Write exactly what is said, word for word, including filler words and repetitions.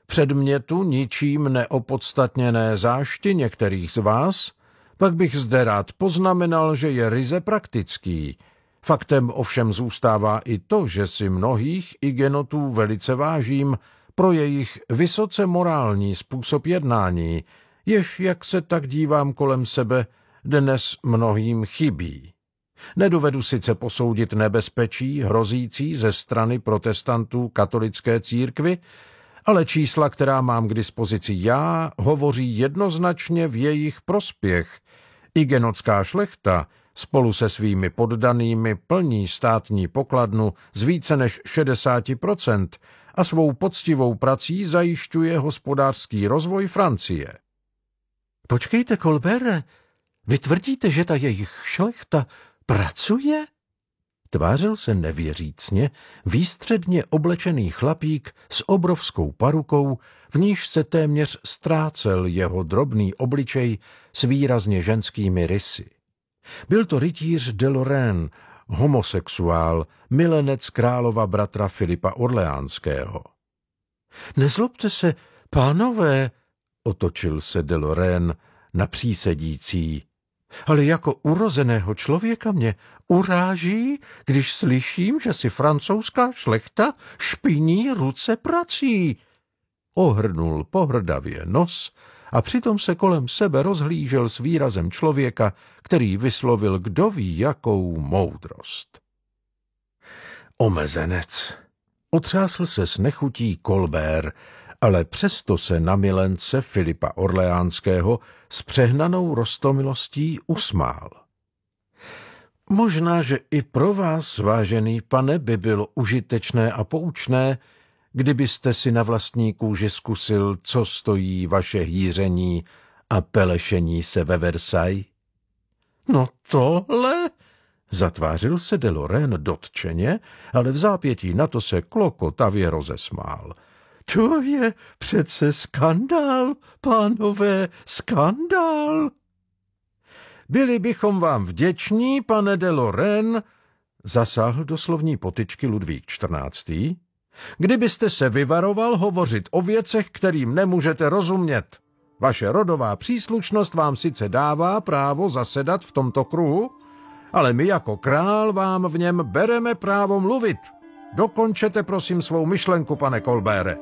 předmětu ničím neopodstatněné zášti některých z vás, pak bych zde rád poznamenal, že je ryze praktický. Faktem ovšem zůstává i to, že si mnohých igenotů velice vážím pro jejich vysoce morální způsob jednání, jež, jak se tak dívám kolem sebe, dnes mnohým chybí. Nedovedu sice posoudit nebezpečí hrozící ze strany protestantů katolické církvy, ale čísla, která mám k dispozici já, hovoří jednoznačně v jejich prospěch. Igenotská šlechta spolu se svými poddanými plní státní pokladnu z více než šedesáti procent a svou poctivou prací zajišťuje hospodářský rozvoj Francie. Počkejte, Colbere, vy tvrdíte, že ta jejich šlechta pracuje? Tvářil se nevěřícně výstředně oblečený chlapík s obrovskou parukou, v níž se téměř ztrácel jeho drobný obličej s výrazně ženskými rysy. Byl to rytíř de Lorraine, homosexuál, milenec králova bratra Filipa Orleánského. Nezlobte se, pánové, otočil se de Lorraine na přísedící. Ale jako urozeného člověka mě uráží, když slyším, že si francouzská šlechta špiní ruce prací. Ohrnul pohrdavě nos a přitom se kolem sebe rozhlížel s výrazem člověka, který vyslovil kdo ví jakou moudrost. Omezenec. Otřásl se s nechutí Colbert, ale přesto se na milence Filipa Orleánského s přehnanou roztomilostí usmál. Možná, že i pro vás, vážený pane, by bylo užitečné a poučné, kdybyste si na vlastní kůži zkusil, co stojí vaše hýření a pelešení se ve Versailles. No tohle, zatvářil se de Lorraine dotčeně, ale v zápětí na to se klokotavě rozesmál. To je přece skandál, pánové, skandál. Byli bychom vám vděční, pane de Lorraine, zasáhl do slovní potyčky Ludvík čtrnáctý, kdybyste se vyvaroval hovořit o věcech, kterým nemůžete rozumět. Vaše rodová příslušnost vám sice dává právo zasedat v tomto kruhu, ale my jako král vám v něm bereme právo mluvit. Dokončete prosím svou myšlenku, pane Colbere.